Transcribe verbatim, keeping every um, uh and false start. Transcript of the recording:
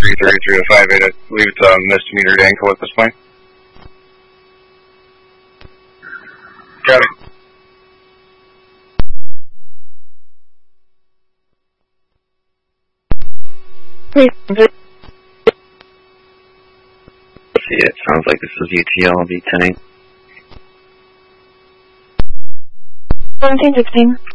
three thirty-three to five eight. I believe it's a misdemeanor ankle at this point. Got it. See, it sounds like this is U T L, V ten eight. seventeen sixteen.